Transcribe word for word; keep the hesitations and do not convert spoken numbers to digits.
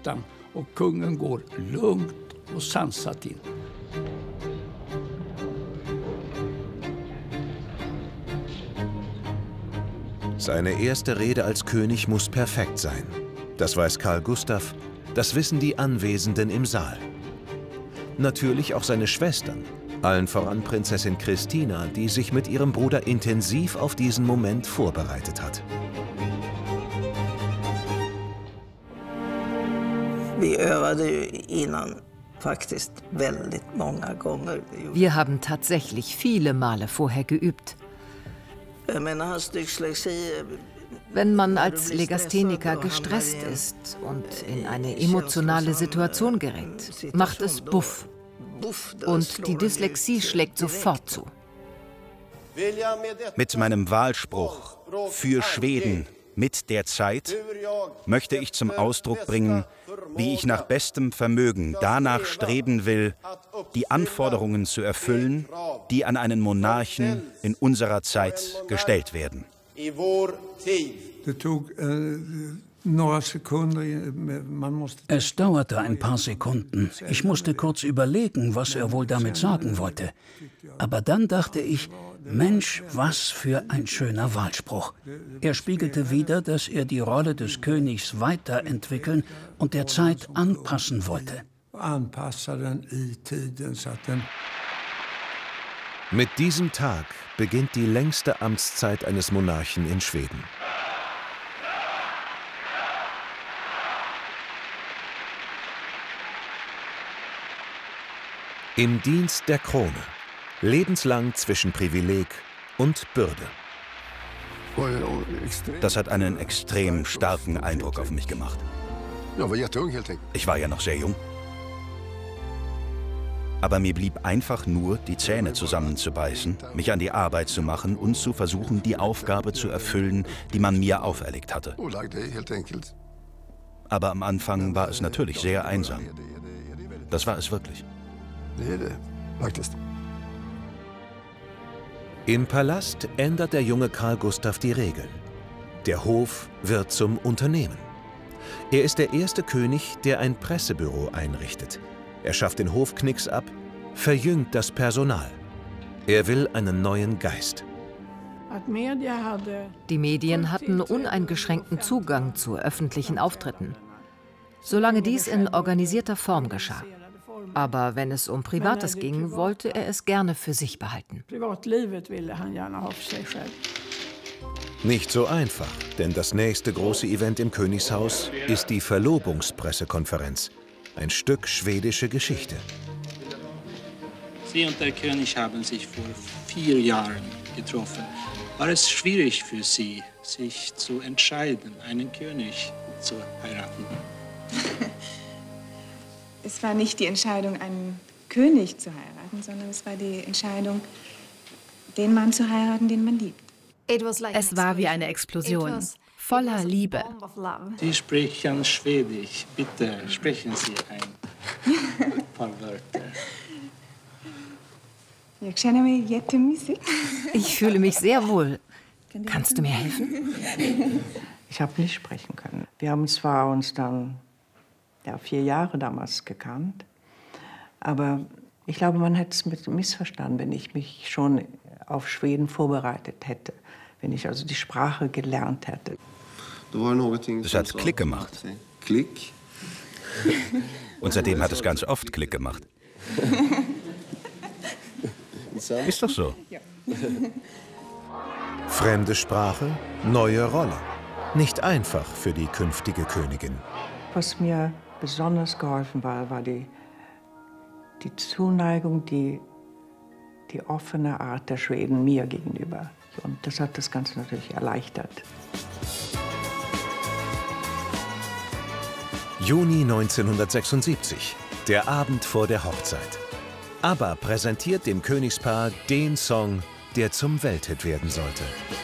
gatan och kungen går lugnt och sansat in. Seine erste Rede als König muss perfekt sein. Das weiß Carl Gustaf, das wissen die Anwesenden im Saal. Natürlich auch seine Schwestern, allen voran Prinzessin Christina, die sich mit ihrem Bruder intensiv auf diesen Moment vorbereitet hat. Wir haben tatsächlich viele Male vorher geübt. Wenn man als Legastheniker gestresst ist und in eine emotionale Situation gerät, macht es Buff. Und die Dyslexie schlägt sofort zu. Mit meinem Wahlspruch für Schweden mit der Zeit möchte ich zum Ausdruck bringen, wie ich nach bestem Vermögen danach streben will, die Anforderungen zu erfüllen, die an einen Monarchen in unserer Zeit gestellt werden. Es dauerte ein paar Sekunden. Ich musste kurz überlegen, was er wohl damit sagen wollte. Aber dann dachte ich, Mensch, was für ein schöner Wahlspruch. Er spiegelte wider, dass er die Rolle des Königs weiterentwickeln und der Zeit anpassen wollte. Mit diesem Tag beginnt die längste Amtszeit eines Monarchen in Schweden. Im Dienst der Krone, lebenslang zwischen Privileg und Bürde. Das hat einen extrem starken Eindruck auf mich gemacht. Ich war ja noch sehr jung. Aber mir blieb einfach nur, die Zähne zusammenzubeißen, mich an die Arbeit zu machen und zu versuchen, die Aufgabe zu erfüllen, die man mir auferlegt hatte. Aber am Anfang war es natürlich sehr einsam. Das war es wirklich. Im Palast ändert der junge Carl Gustaf die Regeln. Der Hof wird zum Unternehmen. Er ist der erste König, der ein Pressebüro einrichtet. Er schafft den Hofknicks ab, verjüngt das Personal. Er will einen neuen Geist. Die Medien hatten uneingeschränkten Zugang zu öffentlichen Auftritten, solange dies in organisierter Form geschah. Aber wenn es um Privates ging, wollte er es gerne für sich behalten. Nicht so einfach, denn das nächste große Event im Königshaus ist die Verlobungspressekonferenz. Ein Stück schwedische Geschichte. Sie und der König haben sich vor vier Jahren getroffen. War es schwierig für Sie, sich zu entscheiden, einen König zu heiraten? Es war nicht die Entscheidung, einen König zu heiraten, sondern es war die Entscheidung, den Mann zu heiraten, den man liebt. Es war wie eine Explosion, voller Liebe. Sie sprechen Schwedisch. Bitte sprechen Sie ein paar Wörter. Ich fühle mich sehr wohl. Kannst du mir helfen? Ich habe nicht sprechen können. Wir haben zwar uns dann ja, vier Jahre damals gekannt, aber ich glaube, man hätte es missverstanden, wenn ich mich schon auf Schweden vorbereitet hätte, wenn ich also die Sprache gelernt hätte. Es hat Klick gemacht. Klick? Und seitdem hat es ganz oft Klick gemacht. Ist doch so. Fremde Sprache, neue Rolle. Nicht einfach für die künftige Königin. Was mir besonders geholfen war, war die, die Zuneigung, die, die offene Art der Schweden mir gegenüber. Und das hat das Ganze natürlich erleichtert. Juni neunzehnhundertsechsundsiebzig, der Abend vor der Hochzeit. ABBA präsentiert dem Königspaar den Song, der zum Welthit werden sollte.